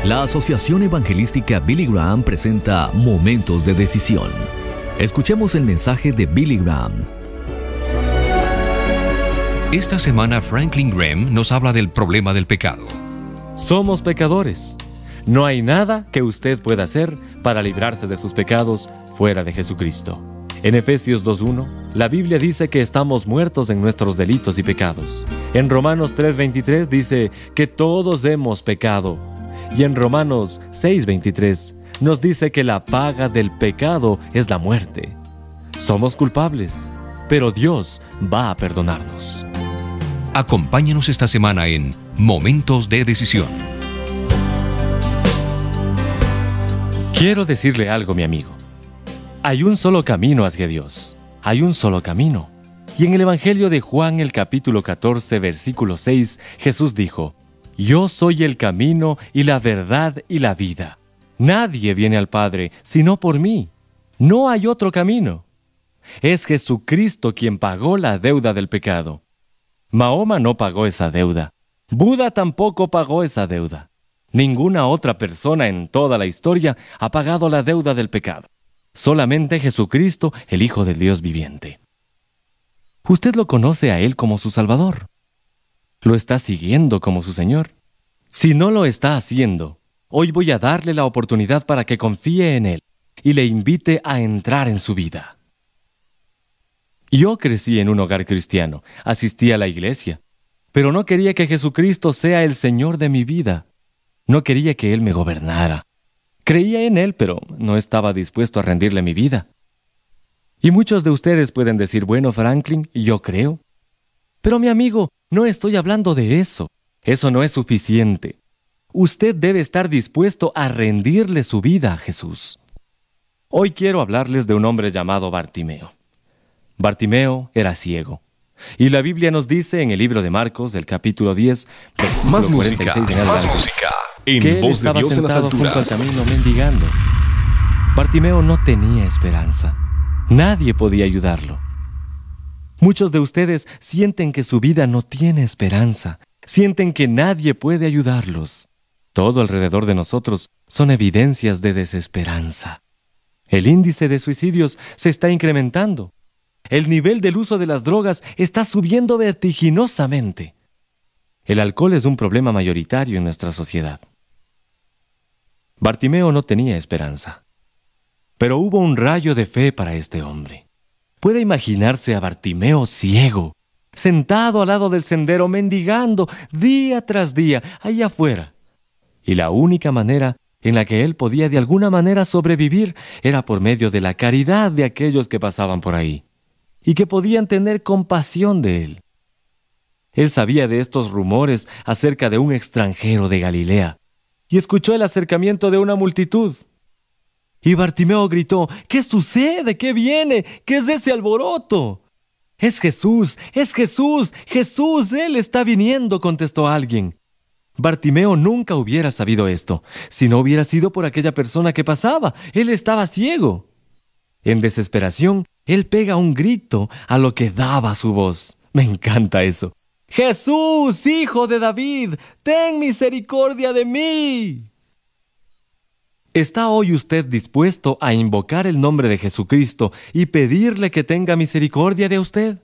La Asociación Evangelística Billy Graham presenta Momentos de Decisión. Escuchemos el mensaje de Billy Graham. Esta semana Franklin Graham nos habla del problema del pecado. Somos pecadores. No hay nada que usted pueda hacer para librarse de sus pecados fuera de Jesucristo. En Efesios 2:1, la Biblia dice que estamos muertos en nuestros delitos y pecados. En Romanos 3:23 dice que todos hemos pecado. Y en Romanos 6:23 nos dice que la paga del pecado es la muerte. Somos culpables, pero Dios va a perdonarnos. Acompáñanos esta semana en Momentos de Decisión. Quiero decirle algo, mi amigo. Hay un solo camino hacia Dios. Hay un solo camino. Y en el Evangelio de Juan, el capítulo 14, versículo 6, Jesús dijo: Yo soy el camino y la verdad y la vida. Nadie viene al Padre sino por mí. No hay otro camino. Es Jesucristo quien pagó la deuda del pecado. Mahoma no pagó esa deuda. Buda tampoco pagó esa deuda. Ninguna otra persona en toda la historia ha pagado la deuda del pecado. Solamente Jesucristo, el Hijo del Dios viviente. Usted lo conoce a Él como su Salvador. ¿Lo está siguiendo como su Señor? Si no lo está haciendo, hoy voy a darle la oportunidad para que confíe en Él y le invite a entrar en su vida. Yo crecí en un hogar cristiano, asistí a la iglesia, pero no quería que Jesucristo sea el Señor de mi vida. No quería que Él me gobernara. Creía en Él, pero no estaba dispuesto a rendirle mi vida. Y muchos de ustedes pueden decir: bueno, Franklin, yo creo. Pero mi amigo, no estoy hablando de eso. Eso no es suficiente. Usted debe estar dispuesto a rendirle su vida a Jesús. Hoy quiero hablarles de un hombre llamado Bartimeo. Bartimeo era ciego. Y la Biblia nos dice en el libro de Marcos, el capítulo 10, versículo Más 46 música, en adelante, en que él voz de estaba Dios en las sentado junto al alturas. camino mendigando. Bartimeo no tenía esperanza. Nadie podía ayudarlo. Muchos de ustedes sienten que su vida no tiene esperanza. Sienten que nadie puede ayudarlos. Todo alrededor de nosotros son evidencias de desesperanza. El índice de suicidios se está incrementando. El nivel del uso de las drogas está subiendo vertiginosamente. El alcohol es un problema mayoritario en nuestra sociedad. Bartimeo no tenía esperanza. Pero hubo un rayo de fe para este hombre. Puede imaginarse a Bartimeo ciego, sentado al lado del sendero, mendigando día tras día, allá afuera. Y la única manera en la que él podía de alguna manera sobrevivir era por medio de la caridad de aquellos que pasaban por ahí, y que podían tener compasión de él. Él sabía de estos rumores acerca de un extranjero de Galilea, y escuchó el acercamiento de una multitud. Y Bartimeo gritó: ¿qué sucede? ¿Qué viene? ¿Qué es ese alboroto? Es Jesús, Jesús, Él está viniendo, contestó alguien. Bartimeo nunca hubiera sabido esto, si no hubiera sido por aquella persona que pasaba. Él estaba ciego. En desesperación, él pega un grito a lo que daba su voz. Me encanta eso. ¡Jesús, hijo de David, ten misericordia de mí! ¿Está hoy usted dispuesto a invocar el nombre de Jesucristo y pedirle que tenga misericordia de usted?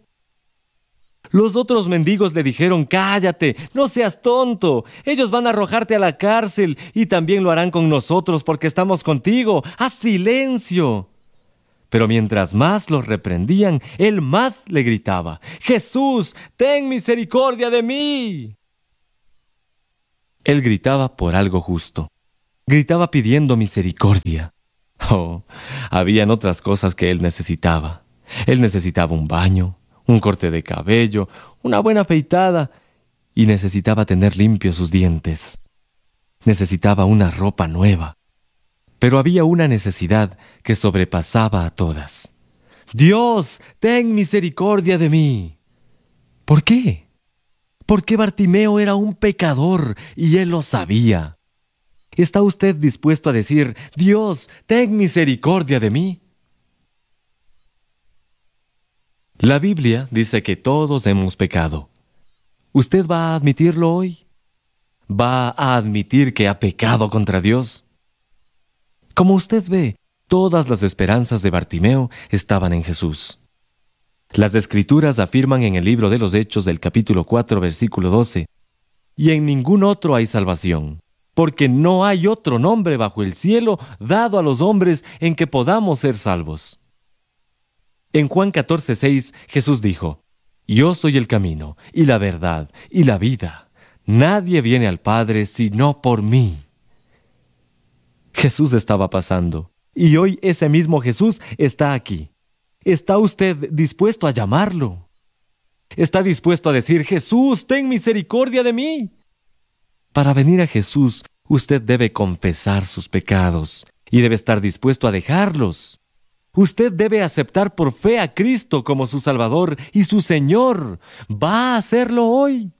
Los otros mendigos le dijeron: cállate, no seas tonto, ellos van a arrojarte a la cárcel y también lo harán con nosotros porque estamos contigo. ¡Haz silencio! Pero mientras más los reprendían, él más le gritaba: ¡Jesús, ten misericordia de mí! Él gritaba por algo justo. Gritaba pidiendo misericordia. Oh, habían otras cosas que él necesitaba. Él necesitaba un baño, un corte de cabello, una buena afeitada, y necesitaba tener limpios sus dientes. Necesitaba una ropa nueva. Pero había una necesidad que sobrepasaba a todas. Dios, ten misericordia de mí. ¿Por qué? Porque Bartimeo era un pecador y él lo sabía. ¿Está usted dispuesto a decir: Dios, ten misericordia de mí? La Biblia dice que todos hemos pecado. ¿Usted va a admitirlo hoy? ¿Va a admitir que ha pecado contra Dios? Como usted ve, todas las esperanzas de Bartimeo estaban en Jesús. Las Escrituras afirman en el libro de los Hechos del capítulo 4, versículo 12, «Y en ningún otro hay salvación, porque no hay otro nombre bajo el cielo dado a los hombres en que podamos ser salvos». En Juan 14, 6, Jesús dijo, «Yo soy el camino, y la verdad, y la vida. Nadie viene al Padre sino por mí». Jesús estaba pasando, y hoy ese mismo Jesús está aquí. ¿Está usted dispuesto a llamarlo? ¿Está dispuesto a decir, Jesús, ten misericordia de mí? Para venir a Jesús, usted debe confesar sus pecados y debe estar dispuesto a dejarlos. Usted debe aceptar por fe a Cristo como su Salvador y su Señor. ¿Va a hacerlo hoy?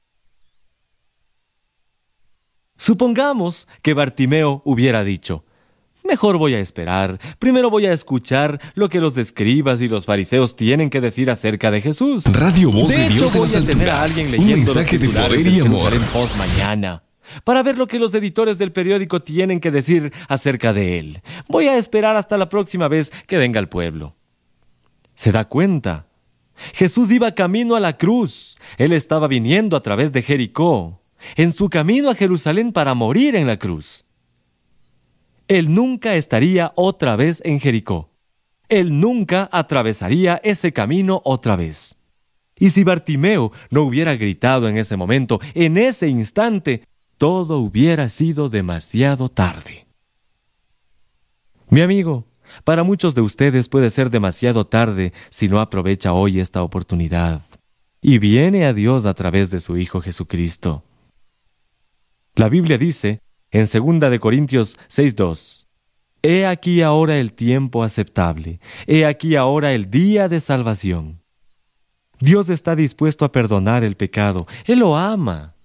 Supongamos que Bartimeo hubiera dicho, mejor voy a esperar, primero voy a escuchar lo que los escribas y los fariseos tienen que decir acerca de Jesús. Radio Voz de Dios en voy las a tener a alturas. alguien Un leyendo mensaje los de titulares poder del y amor. Jerusalén Post mañana, para ver lo que los editores del periódico tienen que decir acerca de él. Voy a esperar hasta la próxima vez que venga al pueblo. ¿Se da cuenta? Jesús iba camino a la cruz. Él estaba viniendo a través de Jericó, en su camino a Jerusalén para morir en la cruz. Él nunca estaría otra vez en Jericó. Él nunca atravesaría ese camino otra vez. Y si Bartimeo no hubiera gritado en ese momento, en ese instante, todo hubiera sido demasiado tarde. Mi amigo, para muchos de ustedes puede ser demasiado tarde si no aprovecha hoy esta oportunidad y viene a Dios a través de su Hijo Jesucristo. La Biblia dice, en 2 Corintios 6:2, «He aquí ahora el tiempo aceptable, he aquí ahora el día de salvación». Dios está dispuesto a perdonar el pecado. Él lo ama.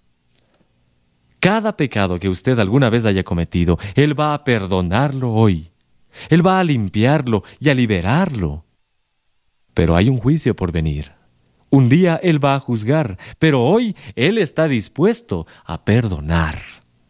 Cada pecado que usted alguna vez haya cometido, Él va a perdonarlo hoy. Él va a limpiarlo y a liberarlo. Pero hay un juicio por venir. Un día Él va a juzgar, pero hoy Él está dispuesto a perdonar.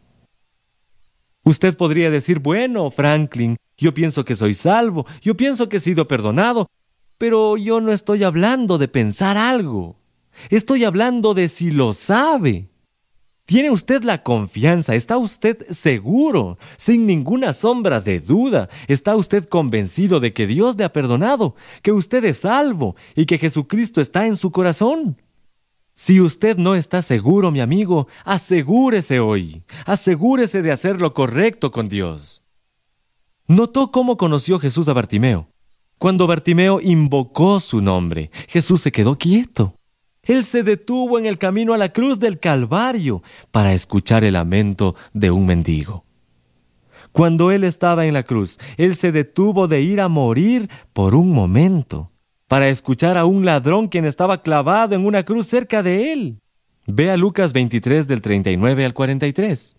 Usted podría decir, bueno, Franklin, yo pienso que soy salvo, yo pienso que he sido perdonado, pero yo no estoy hablando de pensar algo. Estoy hablando de si lo sabe. ¿Tiene usted la confianza? ¿Está usted seguro? Sin ninguna sombra de duda. ¿Está usted convencido de que Dios le ha perdonado? ¿Que usted es salvo? ¿Y que Jesucristo está en su corazón? Si usted no está seguro, mi amigo, asegúrese hoy. Asegúrese de hacer lo correcto con Dios. ¿Notó cómo conoció Jesús a Bartimeo? Cuando Bartimeo invocó su nombre, Jesús se quedó quieto. Él se detuvo en el camino a la cruz del Calvario para escuchar el lamento de un mendigo. Cuando Él estaba en la cruz, Él se detuvo de ir a morir por un momento para escuchar a un ladrón quien estaba clavado en una cruz cerca de Él. Ve a Lucas 23 del 39 al 43.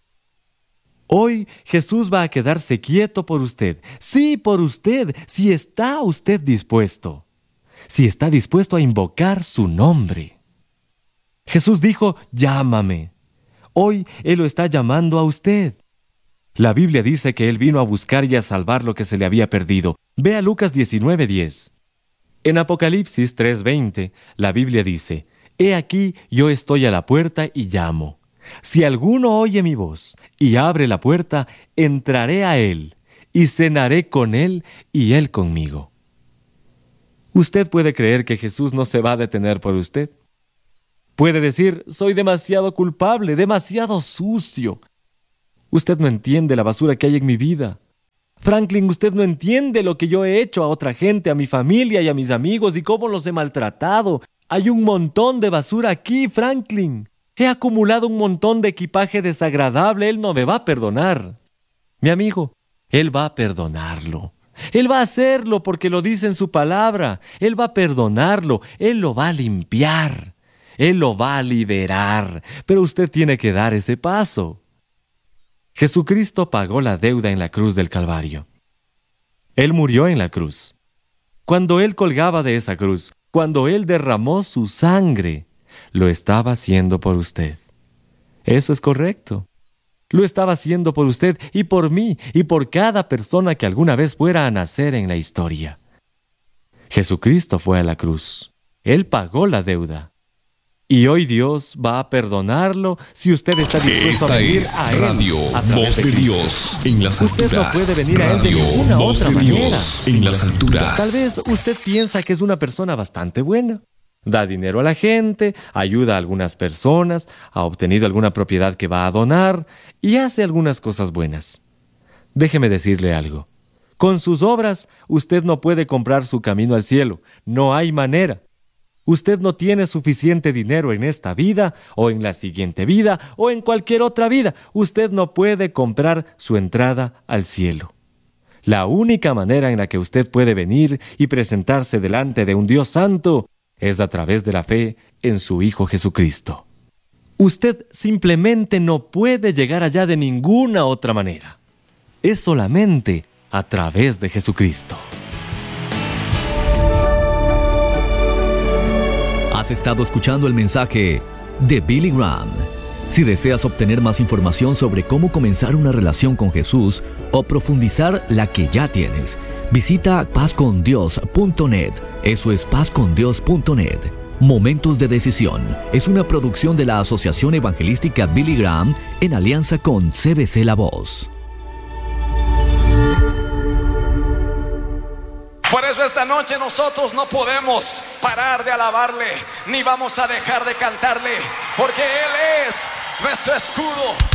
Hoy Jesús va a quedarse quieto por usted. Sí, por usted, si está usted dispuesto. Si está dispuesto a invocar su nombre. Jesús dijo, llámame. Hoy Él lo está llamando a usted. La Biblia dice que Él vino a buscar y a salvar lo que se le había perdido. Ve a Lucas 19:10. En Apocalipsis 3:20, la Biblia dice, he aquí yo estoy a la puerta y llamo. Si alguno oye mi voz y abre la puerta, entraré a Él y cenaré con Él y Él conmigo. Usted puede creer que Jesús no se va a detener por usted. Puede decir, soy demasiado culpable, demasiado sucio. Usted no entiende la basura que hay en mi vida. Franklin, usted no entiende lo que yo he hecho a otra gente, a mi familia y a mis amigos y cómo los he maltratado. Hay un montón de basura aquí, Franklin. He acumulado un montón de equipaje desagradable. Él no me va a perdonar. Mi amigo, Él va a perdonarlo. Él va a hacerlo porque lo dice en su palabra. Él va a perdonarlo. Él lo va a limpiar. Él lo va a liberar. Pero usted tiene que dar ese paso. Jesucristo pagó la deuda en la cruz del Calvario. Él murió en la cruz. Cuando Él colgaba de esa cruz, cuando Él derramó su sangre, lo estaba haciendo por usted. Eso es correcto. Lo estaba haciendo por usted y por mí y por cada persona que alguna vez fuera a nacer en la historia. Jesucristo fue a la cruz. Él pagó la deuda. Y hoy Dios va a perdonarlo si usted está dispuesto a venir a Él. Radio a través Voz de Dios en las Usted alturas. no puede venir a Él de Radio ninguna Voz otra de manera. Dios en las alturas. Tal vez usted piensa que es una persona bastante buena. Da dinero a la gente, ayuda a algunas personas, ha obtenido alguna propiedad que va a donar y hace algunas cosas buenas. Déjeme decirle algo. Con sus obras, usted no puede comprar su camino al cielo. No hay manera. Usted no tiene suficiente dinero en esta vida, o en la siguiente vida, o en cualquier otra vida. Usted no puede comprar su entrada al cielo. La única manera en la que usted puede venir y presentarse delante de un Dios santo es a través de la fe en su Hijo Jesucristo. Usted simplemente no puede llegar allá de ninguna otra manera. Es solamente a través de Jesucristo. Has estado escuchando el mensaje de Billy Graham. Si deseas obtener más información sobre cómo comenzar una relación con Jesús o profundizar la que ya tienes, visita pazcondios.net. Eso es pazcondios.net. Momentos de Decisión es una producción de la Asociación Evangelística Billy Graham en alianza con CBC La Voz. Por eso esta noche nosotros no podemos parar de alabarle, ni vamos a dejar de cantarle, porque Él es nuestro escudo.